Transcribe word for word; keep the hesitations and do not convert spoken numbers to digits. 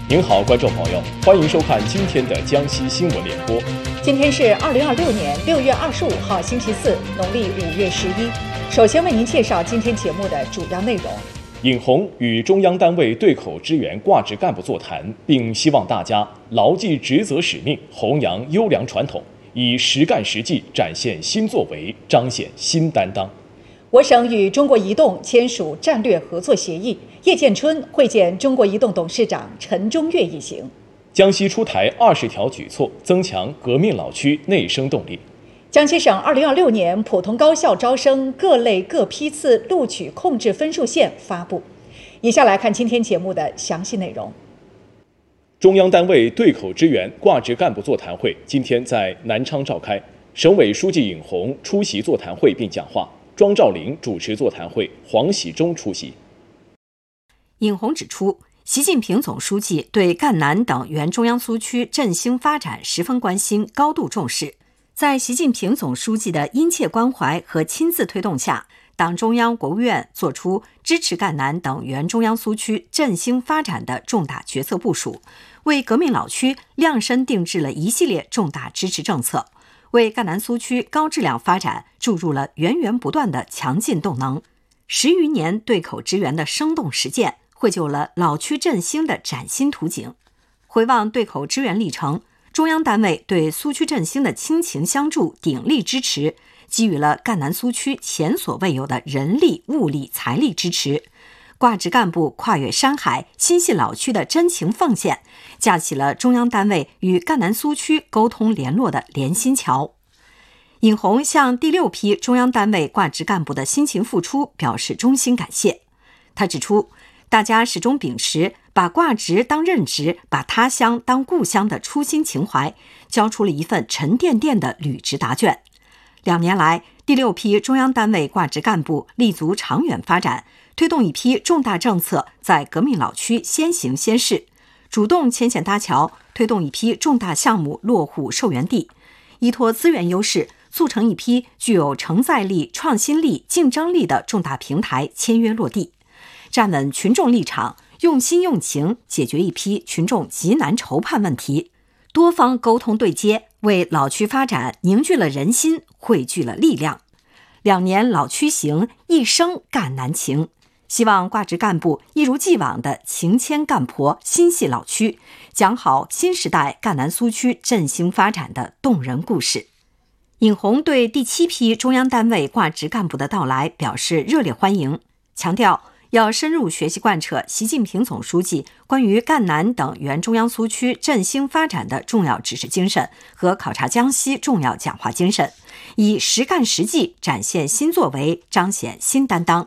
您好，观众朋友，欢迎收看今天的江西新闻联播。 今天是二零二六年六月二十五号，星期四，农历五月十一。首先为您介绍今天节目的主要内容。 尹红与中央单位对口支援挂职干部座谈，并希望大家牢记职责使命，弘扬优良传统，以实干实际展现新作为，彰显新担当。 我省与中国移动签署战略合作协议，叶建春会见中国移动董事长陈忠岳一行。 江西出台二十条举措，增强革命老区内生动力。 江西省二零二六年普通高校招生各类各批次录取控制分数线发布。以下来看今天节目的详细内容。 中央单位对口支援挂职干部座谈会今天在南昌召开，省委书记尹红出席座谈会并讲话，庄兆林主持座谈会，黄喜忠出席。 尹红指出，习近平总书记对赣南等原中央苏区振兴发展十分关心，高度重视。在习近平总书记的殷切关怀和亲自推动下，党中央、国务院作出支持赣南等原中央苏区振兴发展的重大决策部署，为革命老区量身定制了一系列重大支持政策，为赣南苏区高质量发展注入了源源不断的强劲动能。十余年对口支援的生动实践，绘就了老区振兴的崭新图景。回望对口支援历程，中央单位对苏区振兴的倾情相助、鼎力支持，给予了赣南苏区前所未有的人力、物力、财力支持。挂职干部跨越山海、心系老区的真情奉献，架起了中央单位与赣南苏区沟通联络的连心桥。尹红向第六批中央单位挂职干部的辛勤付出表示衷心感谢。他指出，大家始终秉持把挂职当任职，把他乡当故乡的初心情怀，交出了一份沉甸甸的履职答卷。两年来，第六批中央单位挂职干部立足长远发展，推动一批重大政策在革命老区先行先试，主动牵线搭桥，推动一批重大项目落户受源地，依托资源优势，促成一批具有承载力、创新力、竞争力的重大平台签约落地，站稳群众立场，用心用情解决一批群众急难愁盼问题，多方沟通对接，为老区发展凝聚了人心，汇聚了力量。两年老区行，一生赣南情。希望挂职干部一如既往的情牵赣婆，心系老区，讲好新时代赣南苏区振兴发展的动人故事。尹红对第七批中央单位挂职干部的到来表示热烈欢迎，强调要深入学习贯彻习近平总书记关于赣南等原中央苏区振兴发展的重要指示精神和考察江西重要讲话精神，以实干实际展现新作为，彰显新担当。